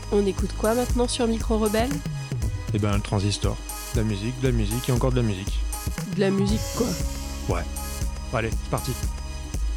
On écoute quoi maintenant sur Micro Rebelle ? Eh ben, le transistor. De la musique et encore de la musique. De la musique quoi ? Ouais. Allez, c'est parti.